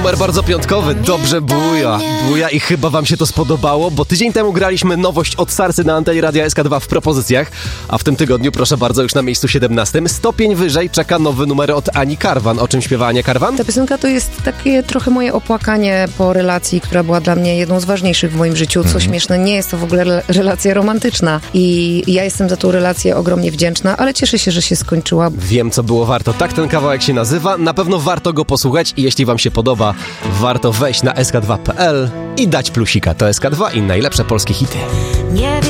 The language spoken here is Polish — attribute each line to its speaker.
Speaker 1: Numer bardzo piątkowy, dobrze buja i chyba wam się to spodobało, bo tydzień temu graliśmy nowość od Sarsy na antenie Radia SK2 w propozycjach, a w tym tygodniu, proszę bardzo, już na miejscu 17, stopień wyżej czeka nowy numer od Ani Karwan. O czym śpiewa Ania Karwan?
Speaker 2: Ta piosenka to jest takie trochę moje opłakanie po relacji, która była dla mnie jedną z ważniejszych w moim życiu. Co śmieszne, nie jest to w ogóle relacja romantyczna i ja jestem za tą relację ogromnie wdzięczna, ale cieszę się, że się skończyła.
Speaker 1: Wiem, co było warto. Tak ten kawałek się nazywa. Na pewno warto go posłuchać i jeśli wam się podoba, warto wejść na sk2.pl i dać plusika. To SK2 i najlepsze polskie hity.